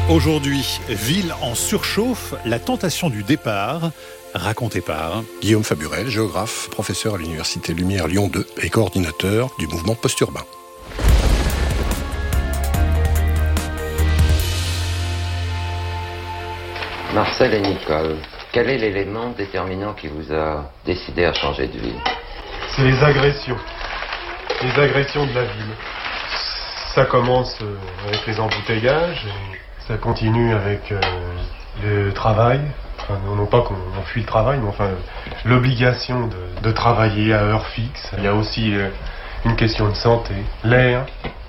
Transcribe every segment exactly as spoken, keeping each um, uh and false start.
Aujourd'hui, ville en surchauffe, la tentation du départ, racontée par Guillaume Faburel, géographe, professeur à l'Université Lumière Lyon deux et coordinateur du mouvement post-urbain. Marcel et Nicole, quel est l'élément déterminant qui vous a décidé à changer de ville? C'est les agressions. Les agressions de la ville. Ça commence avec les embouteillages, et ça continue avec euh, le travail. Enfin, non pas qu'on on fuit le travail, mais enfin l'obligation de, de travailler à heure fixe. Il y a aussi euh, une question de santé, l'air,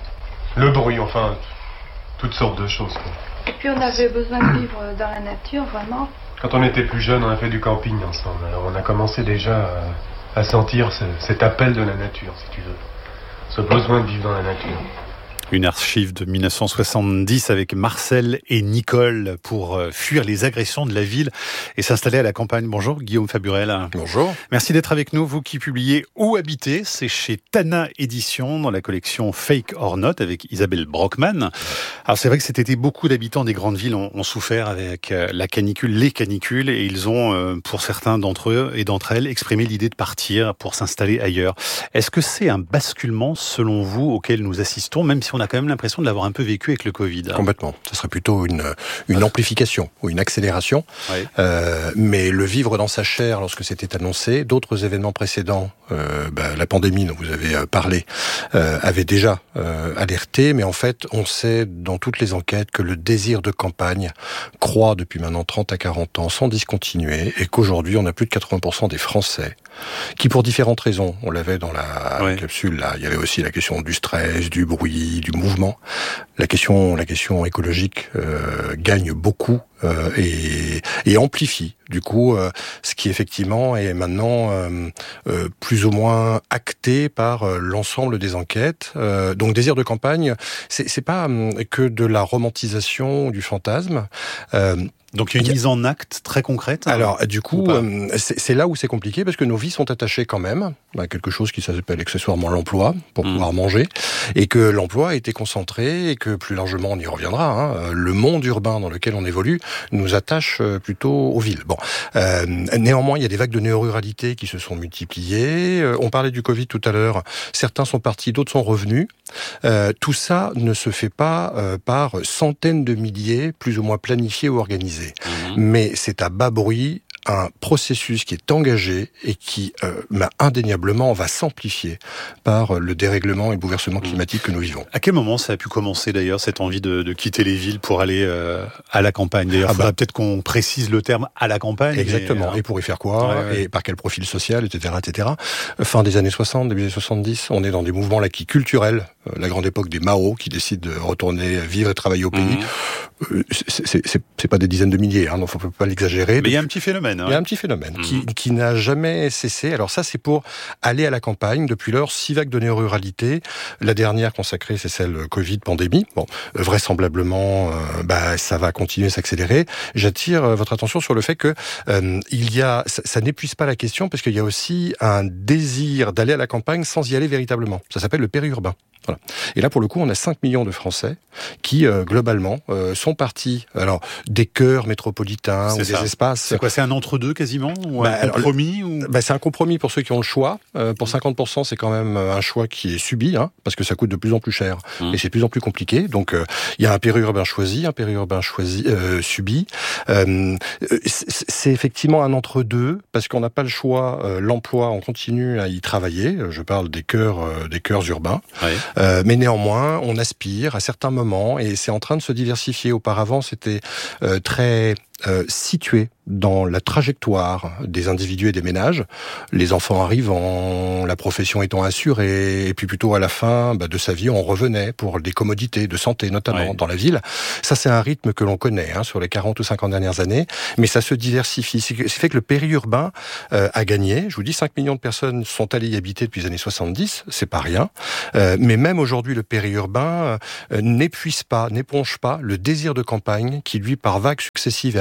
le bruit, enfin toutes sortes de choses, quoi. Et puis on avait besoin de vivre dans la nature, vraiment. Quand on était plus jeune, on a fait du camping ensemble. Alors on a commencé déjà à, à sentir ce, cet appel de la nature, si tu veux. Ce besoin de vivre dans la nature. Une archive de dix-neuf cent soixante-dix avec Marcel et Nicole pour fuir les agressions de la ville et s'installer à la campagne. Bonjour Guillaume Faburel. Bonjour. Merci d'être avec nous, vous qui publiez Où habiter, c'est chez Tana Éditions dans la collection Fake or Not avec Isabelle Brockman. Alors c'est vrai que cet été, beaucoup d'habitants des grandes villes ont, ont souffert avec la canicule, les canicules, et ils ont, pour certains d'entre eux et d'entre elles, exprimé l'idée de partir pour s'installer ailleurs. Est-ce que c'est un basculement, selon vous, auquel nous assistons, même si on a quand même l'impression de l'avoir un peu vécu avec le Covid? Complètement. Ce serait plutôt une, une amplification ou une accélération. Oui. Euh, mais le vivre dans sa chair lorsque c'était annoncé, d'autres événements précédents, euh, bah, la pandémie dont vous avez parlé, euh, avait déjà euh, alerté. Mais en fait, on sait dans toutes les enquêtes que le désir de campagne croît depuis maintenant trente à quarante ans sans discontinuer, et qu'aujourd'hui, on a plus de quatre-vingts pour cent des Français qui, pour différentes raisons, on l'avait dans la oui. capsule là, il y avait aussi la question du stress, du bruit, du mouvement. La question, la question écologique euh, gagne beaucoup euh, et, et amplifie du coup euh, ce qui effectivement est maintenant euh, euh, plus ou moins acté par euh, l'ensemble des enquêtes. Euh, donc désir de campagne, c'est, c'est pas euh, que de la romantisation du fantasme. Euh, Donc il y a une mise en acte très concrète. Alors du coup, euh, c'est, c'est là où c'est compliqué parce que nos vies sont attachées quand même à quelque chose qui s'appelle accessoirement l'emploi pour mmh. pouvoir manger, et que l'emploi a été concentré et que plus largement on y reviendra. Hein, le monde urbain dans lequel on évolue nous attache plutôt aux villes. Bon, euh, néanmoins il y a des vagues de néo-ruralité qui se sont multipliées. Euh, on parlait du Covid tout à l'heure. Certains sont partis, d'autres sont revenus. Euh, tout ça ne se fait pas euh, par centaines de milliers, plus ou moins planifiés ou organisés. Mmh. Mais c'est à bas bruit un processus qui est engagé et qui, euh, bah, indéniablement, va s'amplifier par le dérèglement et le bouleversement climatique que nous vivons. À quel moment ça a pu commencer d'ailleurs, cette envie de, de quitter les villes pour aller euh, à la campagne? D'ailleurs, il ah faudrait bah, peut-être qu'on précise le terme « à la campagne ». Exactement. Et, et pour y faire quoi? ouais, ouais. Et par quel profil social, et cetera, et cetera. Fin des années soixante, début des années soixante-dix, on est dans des mouvements là qui culturels, euh, la grande époque des Mao, qui décident de retourner vivre et travailler au pays. Mmh. Euh, c'est, c'est, c'est, c'est pas des dizaines de milliers, hein, donc faut pas l'exagérer. Mais il y a un petit phénomène. Il y a un petit phénomène mmh. qui, qui n'a jamais cessé. Alors ça, c'est pour aller à la campagne. Depuis lors, six vagues de néo-ruralité. La dernière consacrée, c'est celle Covid, pandémie. Bon, vraisemblablement, euh, bah, ça va continuer à s'accélérer. J'attire euh, votre attention sur le fait que euh, il y a, ça, ça n'épuise pas la question, parce qu'il y a aussi un désir d'aller à la campagne sans y aller véritablement. Ça s'appelle le périurbain. Voilà. Et là, pour le coup, on a cinq millions de Français qui, euh, globalement, euh, sont partis alors des cœurs métropolitains c'est ou ça. Des espaces... C'est quoi, c'est un entre-deux quasiment ou bah, un compromis alors, ou... bah, c'est un compromis pour ceux qui ont le choix. Euh, pour cinquante pour cent, c'est quand même un choix qui est subi, hein, parce que ça coûte de plus en plus cher mmh. et c'est de plus en plus compliqué. Donc, il euh, y a un périurbain choisi, un périurbain choisi, euh, subi. Euh, c'est, c'est effectivement un entre-deux, parce qu'on n'a pas le choix. Euh, l'emploi, on continue à y travailler. Je parle des cœurs, euh, des cœurs urbains. Ouais. Euh, mais néanmoins, on aspire à certains moments, et c'est en train de se diversifier. Auparavant, c'était euh, très euh, situé dans la trajectoire des individus et des ménages, les enfants arrivant, la profession étant assurée, et puis plutôt à la fin bah, de sa vie, on revenait pour des commodités de santé, notamment ouais. dans la ville. Ça, c'est un rythme que l'on connaît hein, sur les quarante ou cinquante dernières années, mais ça se diversifie. Ce qui fait que le périurbain euh, a gagné. Je vous dis, cinq millions de personnes sont allées y habiter depuis les années soixante-dix, c'est pas rien. Euh, mais même aujourd'hui, le périurbain euh, n'épuise pas, n'éponge pas le désir de campagne qui, lui, par vagues successives et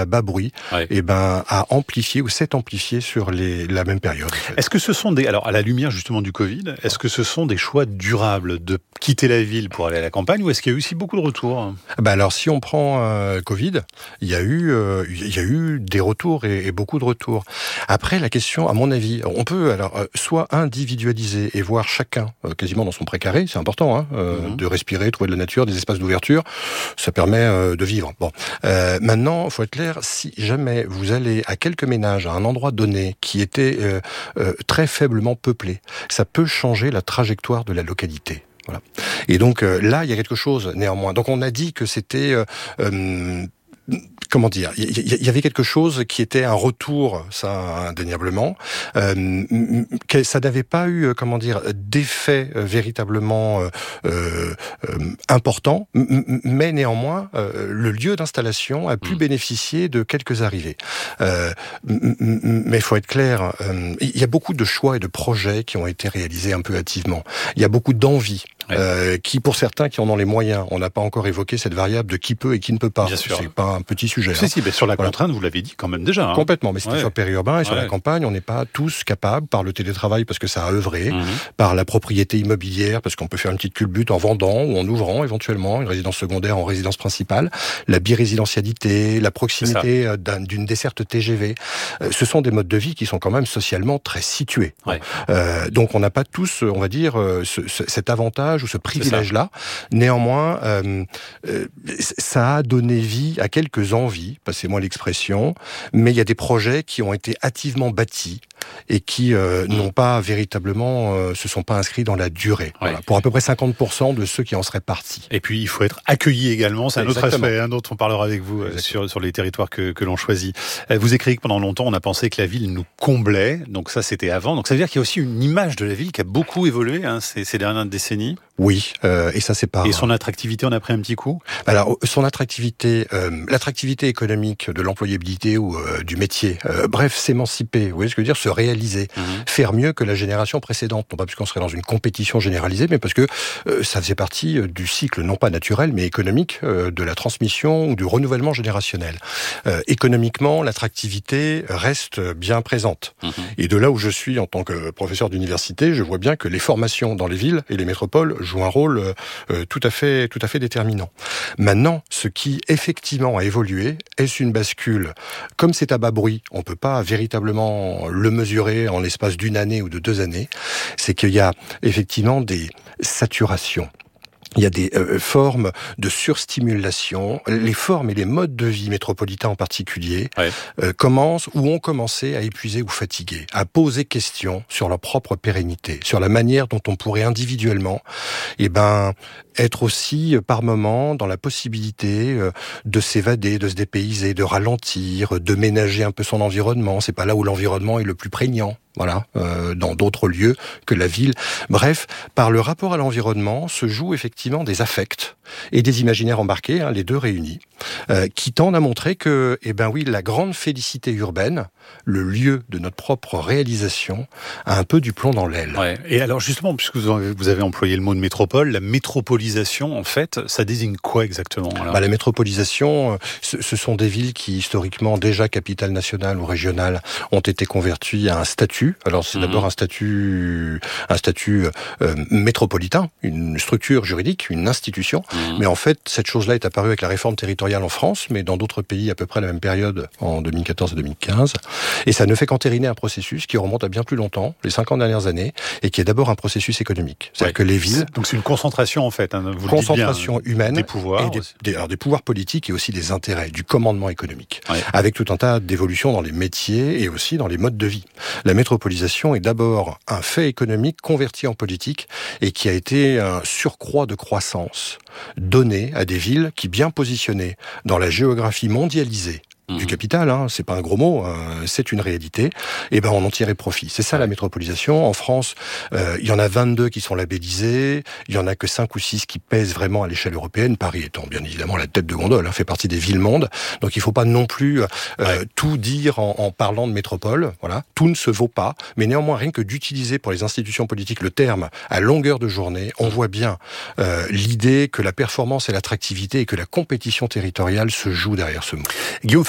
à bas bruit, ouais. et ben, a amplifié ou s'est amplifié sur les, la même période. En fait. Est-ce que ce sont des, alors à la lumière justement du Covid, est-ce que ce sont des choix durables de quitter la ville pour aller à la campagne ou est-ce qu'il y a eu aussi beaucoup de retours? Ben alors si on prend euh, Covid, il y a eu, euh, il y a eu des retours et, et beaucoup de retours. Après la question, à mon avis, on peut alors euh, soit individualiser et voir chacun euh, quasiment dans son précaré, c'est important, hein, euh, mmh. de respirer, trouver de la nature, des espaces d'ouverture, ça permet euh, de vivre. Bon, euh, maintenant, il faut être clair, si jamais vous allez à quelques ménages à un endroit donné qui était euh, euh, très faiblement peuplé, ça peut changer la trajectoire de la localité. Voilà. Et donc euh, là, il y a quelque chose néanmoins. Donc on a dit que c'était euh, euh, comment dire, il y, y avait quelque chose qui était un retour, ça indéniablement. Euh, ça n'avait pas eu, comment dire, d'effet véritablement euh, euh, important, mais néanmoins, euh, le lieu d'installation a pu mmh. bénéficier de quelques arrivées. Euh, mais il faut être clair, euh, il y a beaucoup de choix et de projets qui ont été réalisés un peu hâtivement. Il y a beaucoup d'envie. Ouais. Euh, qui, pour certains qui en ont les moyens, on n'a pas encore évoqué cette variable de qui peut et qui ne peut pas. Bien sûr. C'est pas un petit sujet. Si, hein. si, mais sur la voilà. contrainte, vous l'avez dit quand même déjà. Hein. Complètement, mais c'était ouais. sur le périurbain et ouais. sur la campagne, on n'est pas tous capables, par le télétravail parce que ça a œuvré, mmh. par la propriété immobilière parce qu'on peut faire une petite culbute en vendant ou en ouvrant éventuellement une résidence secondaire en résidence principale, la birésidentialité, la proximité d'un, d'une desserte T G V. Euh, ce sont des modes de vie qui sont quand même socialement très situés. Ouais. Euh, donc on n'a pas tous, on va dire, ce, ce, cet avantage ou ce privilège là. Néanmoins, euh, euh, ça a donné vie à quelques envies, passez-moi l'expression, mais il y a des projets qui ont été hâtivement bâtis et qui euh, n'ont pas véritablement, euh, se sont pas inscrits dans la durée. Ouais. Voilà, pour à peu près cinquante pour cent de ceux qui en seraient partis. Et puis il faut être accueilli également, c'est un Exactement. autre aspect hein, dont on parlera avec vous euh, sur sur les territoires que que l'on choisit. Euh, vous écrivez que pendant longtemps on a pensé que la ville nous comblait, donc ça c'était avant. Donc ça veut dire qu'il y a aussi une image de la ville qui a beaucoup évolué hein, ces, ces dernières décennies. Oui, euh, et ça c'est pas. Et son attractivité, on a pris un petit coup. Alors son attractivité, euh, l'attractivité économique de l'employabilité ou euh, du métier. Euh, bref, s'émanciper. Vous voyez ce que je veux dire, se réaliser, mmh. faire mieux que la génération précédente. Non pas parce qu'on serait dans une compétition généralisée, mais parce que euh, ça faisait partie du cycle, non pas naturel, mais économique, euh, de la transmission ou du renouvellement générationnel. Euh, économiquement, l'attractivité reste bien présente. Mmh. Et de là où je suis en tant que professeur d'université, je vois bien que les formations dans les villes et les métropoles joue un rôle euh, tout à fait, tout à fait déterminant. Maintenant, ce qui effectivement a évolué, est-ce une bascule? Comme c'est à bas bruit, on peut pas véritablement le mesurer en l'espace d'une année ou de deux années. C'est qu'il y a effectivement des saturations. Il y a des euh, formes de surstimulation. Les formes et les modes de vie métropolitains en particulier ouais. euh, commencent ou ont commencé à épuiser ou fatiguer, à poser question sur leur propre pérennité, sur la manière dont on pourrait individuellement, eh ben, être aussi par moment dans la possibilité euh, de s'évader, de se dépayser, de ralentir, de ménager un peu son environnement. C'est pas là où l'environnement est le plus prégnant. Voilà, euh, dans d'autres lieux que la ville. Bref, par le rapport à l'environnement se jouent effectivement des affects et des imaginaires embarqués, hein, les deux réunis, euh, qui tendent à montrer que, eh ben oui, la grande félicité urbaine, le lieu de notre propre réalisation, a un peu du plomb dans l'aile. Ouais. Et alors justement, puisque vous avez employé le mot de métropole, la métropolisation, en fait, ça désigne quoi exactement alors ? Bah, la métropolisation, ce, ce sont des villes qui, historiquement, déjà capitales nationales ou régionales, ont été converties à un statut. Alors c'est mmh. d'abord un statut, un statut euh, métropolitain, une structure juridique, une institution. Mmh. Mais en fait, cette chose-là est apparue avec la réforme territoriale en France, mais dans d'autres pays à peu près à la même période, en deux mille quatorze et deux mille quinze. Et ça ne fait qu'entériner un processus qui remonte à bien plus longtemps, les cinquante dernières années, et qui est d'abord un processus économique. C'est-à-dire ouais. que les villes... Donc c'est une concentration en fait. Hein, vous concentration le dites bien, humaine. Des pouvoirs. Et des, des, alors des pouvoirs politiques et aussi des intérêts, du commandement économique. Ouais. Avec tout un tas d'évolutions dans les métiers et aussi dans les modes de vie. La métropolisation est d'abord un fait économique converti en politique et qui a été un surcroît de croissance donné à des villes qui, bien positionnées dans la géographie mondialisée du capital, hein, c'est pas un gros mot, hein, c'est une réalité, et ben on en tirait profit. C'est ça la métropolisation. En France, euh, il y en a vingt-deux qui sont labellisés, il y en a que cinq ou six qui pèsent vraiment à l'échelle européenne, Paris étant bien évidemment la tête de gondole, hein, fait partie des villes-mondes, donc il faut pas non plus euh, ouais. tout dire en, en parlant de métropole, voilà, tout ne se vaut pas, mais néanmoins rien que d'utiliser pour les institutions politiques le terme à longueur de journée, on voit bien euh, l'idée que la performance et l'attractivité et que la compétition territoriale se jouent derrière ce mot. Guillaume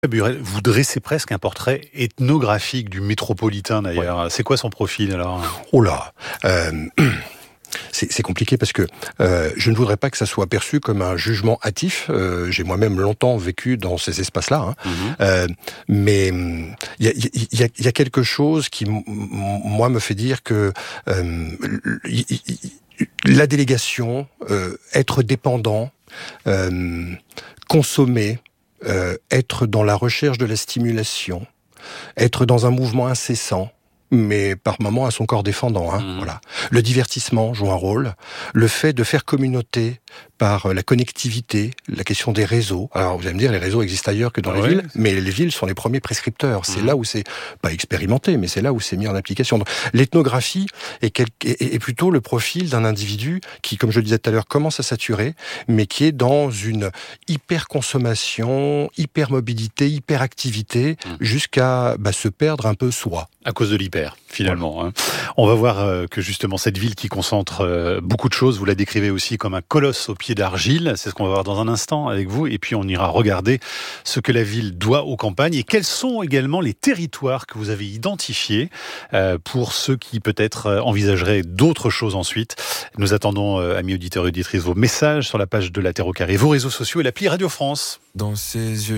Burel, vous dressez presque un portrait ethnographique du métropolitain d'ailleurs. Ouais. C'est quoi son profil alors ? Oh là euh... C'est, c'est compliqué parce que euh, je ne voudrais pas que ça soit perçu comme un jugement hâtif. Euh, j'ai moi-même longtemps vécu dans ces espaces-là, hein. Mmh. Euh, mais il y a, y, a, y a quelque chose qui, m- moi, me fait dire que euh, y, y, la délégation, euh, être dépendant, euh, consommer, euh, être dans la recherche de la stimulation, être dans un mouvement incessant, mais par moments à son corps défendant. Hein, mmh. Voilà. Le divertissement joue un rôle. Le fait de faire communauté par la connectivité, la question des réseaux. Alors vous allez me dire, les réseaux existent ailleurs que dans ah les ouais. villes, mais les villes sont les premiers prescripteurs. C'est mmh. là où c'est, pas expérimenté, mais c'est là où c'est mis en application. Donc, l'ethnographie est, quel, est, est plutôt le profil d'un individu qui, comme je le disais tout à l'heure, commence à saturer, mais qui est dans une hyper-consommation, hyper-mobilité, hyper-activité, mmh. jusqu'à bah, se perdre un peu soi. À cause de l'hyper, finalement. Voilà. Hein. On va voir euh, que justement cette ville qui concentre euh, beaucoup de choses, vous la décrivez aussi comme un colosse au pied d'argile. C'est ce qu'on va voir dans un instant avec vous. Et puis on ira regarder ce que la ville doit aux campagnes et quels sont également les territoires que vous avez identifiés euh, pour ceux qui peut-être euh, envisageraient d'autres choses ensuite. Nous attendons, euh, amis auditeurs et auditrices, vos messages sur la page de la Terre au Carré, vos réseaux sociaux et l'appli Radio France. Dans ses yeux.